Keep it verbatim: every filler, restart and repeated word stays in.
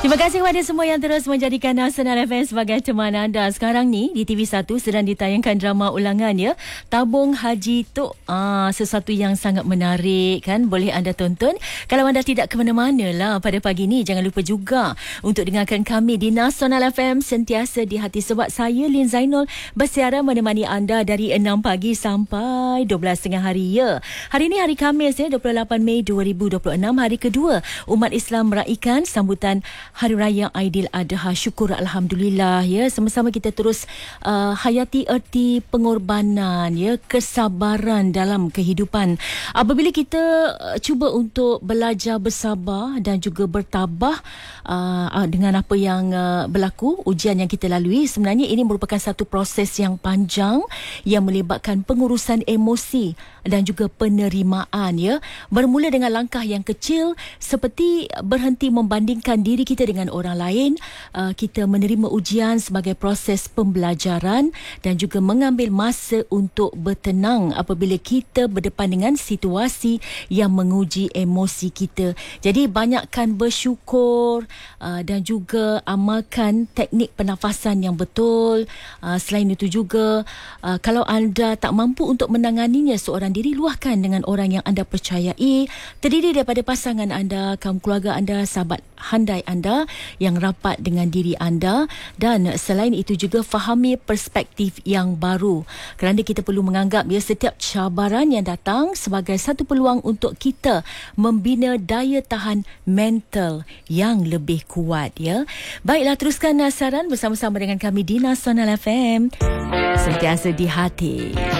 Terima kasih kepada semua yang terus menjadikan Nasional F M sebagai teman anda. Sekarang ni di T V satu sedang ditayangkan drama ulangan ya, Tabung Haji Tok. Ah, sesuatu yang sangat menarik kan, boleh anda tonton. Kalau anda tidak ke mana-mana lah pada pagi ni, jangan lupa juga untuk dengarkan kami di Nasional F M sentiasa di hati, sebab saya Lin Zainul bersiaran menemani anda dari enam pagi sampai dua belas tengah hari ya. Hari ni hari Khamis ya, dua puluh lapan Mei dua ribu dua puluh enam, hari kedua umat Islam meraihkan sambutan Hari Raya Aidiladha. Syukur Alhamdulillah ya. Sama-sama kita terus uh, hayati erti pengorbanan ya, kesabaran dalam kehidupan. Apabila kita uh, cuba untuk belajar bersabar dan juga bertabah uh, uh, dengan apa yang uh, berlaku, ujian yang kita lalui, sebenarnya ini merupakan satu proses yang panjang yang melibatkan pengurusan emosi dan juga penerimaan ya. Bermula dengan langkah yang kecil seperti berhenti membandingkan diri kita dengan orang lain. Uh, kita menerima ujian sebagai proses pembelajaran dan juga mengambil masa untuk bertenang apabila kita berdepan dengan situasi yang menguji emosi kita. Jadi banyakkan bersyukur uh, dan juga amalkan teknik pernafasan yang betul. Uh, selain itu juga uh, kalau anda tak mampu untuk menanganinya seorang diri, luahkan dengan orang yang anda percayai, terdiri daripada pasangan anda, kaum keluarga anda, sahabat handai anda yang rapat dengan diri anda. Dan selain itu juga fahami perspektif yang baru, kerana kita perlu menganggap ya, setiap cabaran yang datang sebagai satu peluang untuk kita membina daya tahan mental yang lebih kuat ya. Baiklah, teruskan saran bersama-sama dengan kami di Nasional F M, sentiasa di hati.